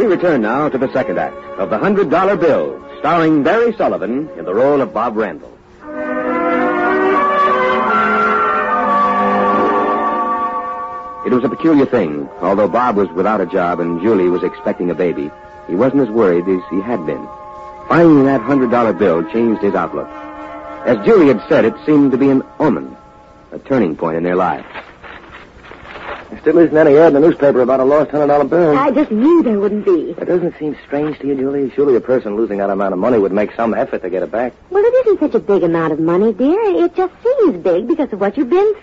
We return now to the second act of The $100 Bill, starring Barry Sullivan in the role of Bob Randall. It was a peculiar thing. Although Bob was without a job and Julie was expecting a baby, he wasn't as worried as he had been. Finding that $100 bill changed his outlook. As Julie had said, it seemed to be an omen, a turning point in their lives. There still isn't any ad in the newspaper about a lost $100 bill. I just knew there wouldn't be. That doesn't seem strange to you, Julie. Surely a person losing that amount of money would make some effort to get it back. Well, it isn't such a big amount of money, dear. It just seems big because of what you've been through.